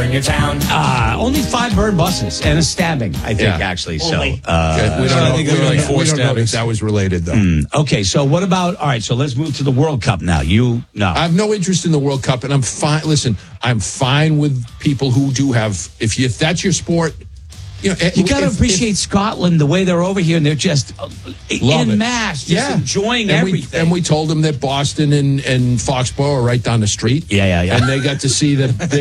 in your town. Only 5 burned buses and a stabbing, I think, actually. So, we don't know if that was related, though. Okay, so what about, all right, so let's move to the World Cup now. I have no interest in the World Cup, and I'm fine. Listen, I'm fine with people who do have, if that's your sport, you got to appreciate Scotland, the way they're over here, and they're just en masse, just enjoying everything. And we told them that Boston and Foxborough are right down the street. Yeah. And they got to see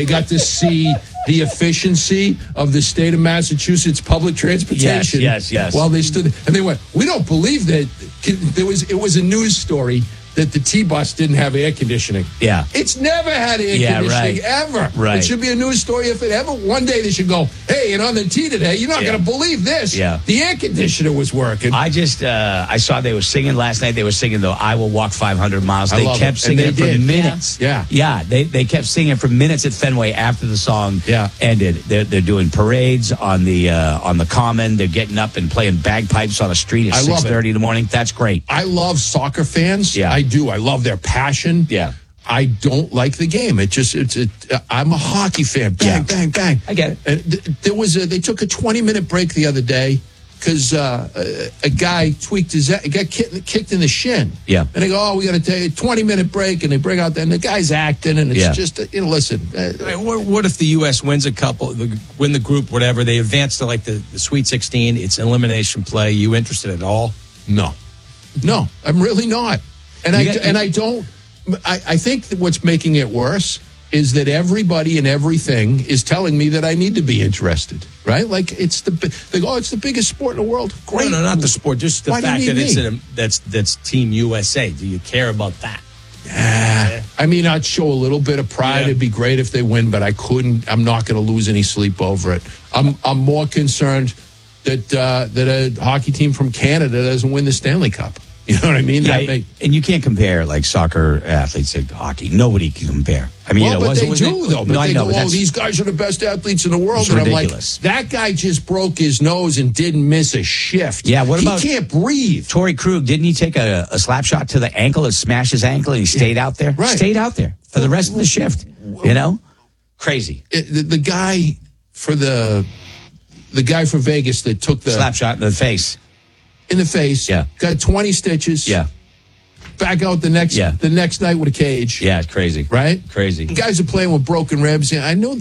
the efficiency of the state of Massachusetts public transportation. Yes. While they stood, and they went, we don't believe that. It was a news story that the T-bus didn't have air conditioning. Yeah. It's never had air conditioning, ever. Right. It should be a news story if it ever, one day they should go, hey, and on the T today, you're not going to believe this. Yeah. The air conditioner was working. I saw they were singing last night. They were singing the I Will Walk 500 Miles. They kept it. singing it for minutes. Yeah. They kept singing it for minutes at Fenway after the song ended. They're doing parades on the Common. They're getting up and playing bagpipes on the street at 6:30 in the morning. That's great. I love soccer fans. Yeah. I do. I love their passion. Yeah. I don't like the game. I'm a hockey fan. Bang, bang, bang. I get it. They took a 20-minute break the other day because a guy got kicked in the shin. Yeah. And they go, we got to take a 20-minute break, and they bring out and the guy's acting, and it's just, listen. What if the U.S. wins win the group, whatever, they advance to like the Sweet 16, it's an elimination play. You interested at all? No, I'm really not. And I think that what's making it worse is that everybody and everything is telling me that I need to be interested, right? Like it's it's the biggest sport in the world. Great. No, not the sport. Just the fact that that's Team USA. Do you care about that? I mean, I'd show a little bit of pride. It'd be great if they win, but I'm not going to lose any sleep over it. I'm more concerned that a hockey team from Canada doesn't win the Stanley Cup. You know what I mean? Yeah, and you can't compare like soccer athletes to hockey. Nobody can compare. I mean, but they do, though. But they go, these guys are the best athletes in the world. It's and ridiculous. I'm like, that guy just broke his nose and didn't miss a shift. Yeah, what about... He can't breathe. Torrey Krug, didn't he take a slap shot to the ankle and smash his ankle and he stayed out there? Right. Stayed out there for the rest of the shift. Crazy. The guy for Vegas that took the... slap shot in the face. In the face. Yeah. Got 20 stitches. Yeah. Back out the next night with a cage. Yeah, it's crazy. Right? Crazy. The guys are playing with broken ribs. I know,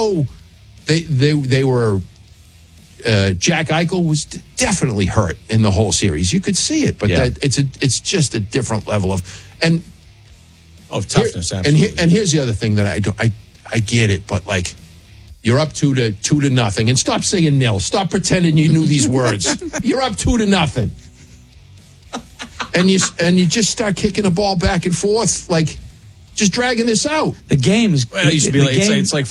they were, Jack Eichel was definitely hurt in the whole series. You could see it, but it's just a different level of toughness. Absolutely. And here's the other thing that I get it, but like, you're up 2-0, and stop saying nil. Stop pretending you knew these words. You're up 2-0, and you just start kicking the ball back and forth, like just dragging this out. The game is. Well, it used to be like it's like